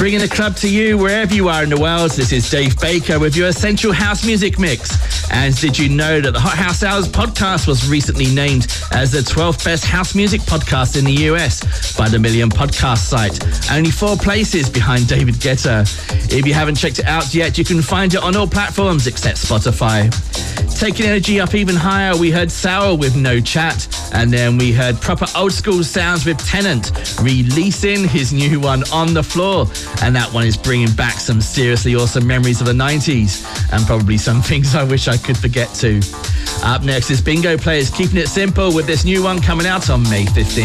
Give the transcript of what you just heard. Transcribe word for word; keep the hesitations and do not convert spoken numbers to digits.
Bringing the club to you wherever you are in the world. This is Dave Baker with your Essential House Music Mix. And did you know that the Hot House Hours podcast was recently named as the twelfth best house music podcast in the U S by the Million Podcast site? Only four places behind David Guetta. If you haven't checked it out yet, you can find it on all platforms except Spotify. Taking energy up even higher, we heard Sour with No Chat, and then we heard proper old school sounds with Tennant releasing his new one, On the Floor, and that one is bringing back some seriously awesome memories of the nineties and probably some things I wish I could forget too. Up next is Bingo Players keeping it simple with this new one coming out on May fifteenth.